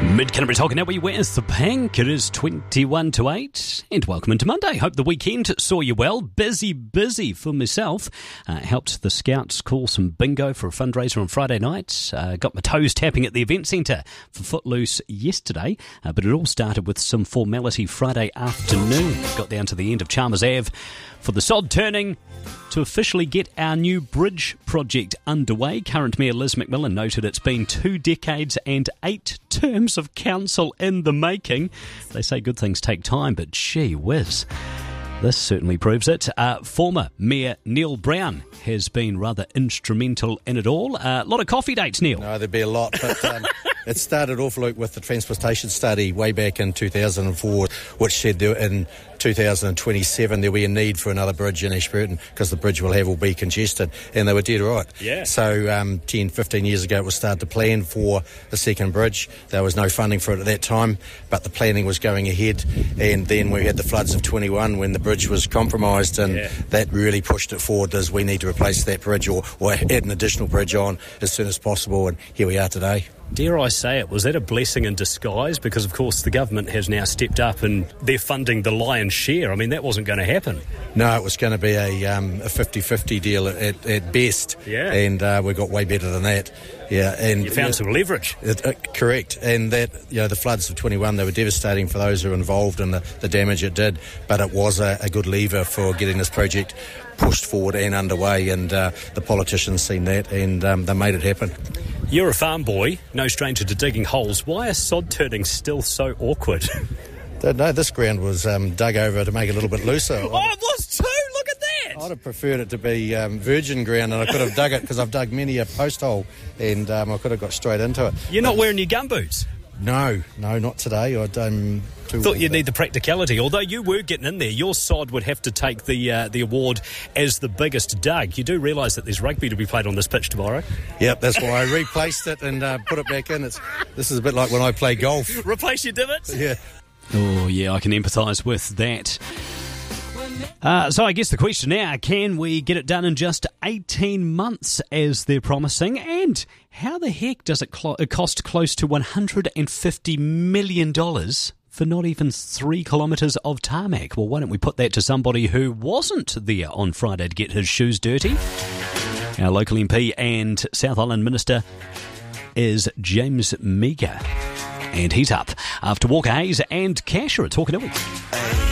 Mid-Canterbury talking now, where's the Pink? It is 21 to 8, and welcome into Monday. Hope the weekend saw you well. Busy for myself. Helped the Scouts call some bingo for a fundraiser on Friday night. Got my toes tapping at the event centre for Footloose yesterday, but it all started with some formality Friday afternoon. Got down to the end of Chalmers Ave for the sod turning to officially get our new bridge project underway. Current Mayor Liz McMillan noted it's been 2 decades and 8 terms of council in the making. They say good things take time, but gee whiz, this certainly proves it. Former Mayor Neil Brown has been rather instrumental in it all. A lot of coffee dates, Neil. No, there'd be a lot, but it started off, Luke, with the transportation study way back in 2004, which said there in 2027 there'll be a need for another bridge in Ashburton because the bridge will be congested, and they were dead right. Yeah. So 10, 15 years ago it was started to plan for a second bridge. There was no funding for it at that time, but the planning was going ahead, and then we had the floods of 21 when the bridge was compromised, and that really pushed it forward as we need to replace that bridge or add an additional bridge on as soon as possible, and here we are today. Dare I say it, was that a blessing in disguise? Because, of course, the government has now stepped up and they're funding the lion's share. I mean, that wasn't going to happen. No, it was going to be a 50-50 deal at best, and we got way better than that. Yeah, and you found some leverage. Correct, and that the floods of 21, they were devastating for those who were involved and the damage it did, but it was a good lever for getting this project pushed forward and underway, and the politicians seen that, and they made it happen. You're a farm boy, no stranger to digging holes. Why are sod turning still so awkward? No, this ground was dug over to make it a little bit looser. Oh, it was too! Look at that! I'd have preferred it to be virgin ground, and I could have dug it because I've dug many a post hole, and I could have got straight into it. You're not wearing your gumboots? No, not today. I thought you'd need the practicality. Although you were getting in there, your side would have to take the award as the biggest dug. You do realise that there's rugby to be played on this pitch tomorrow? Yep, that's why I replaced it and put it back in. This is a bit like when I play golf. Replace your divots? Yeah. Oh, yeah, I can empathise with that. So I guess the question now, can we get it done in just 18 months as they're promising? And how the heck does it cost close to $150 million for not even 3 kilometres of tarmac? Well, why don't we put that to somebody who wasn't there on Friday to get his shoes dirty? Our local MP and South Island Minister is James Meagher. And he's up after Walker Hayes and Casher at Talking Iwi.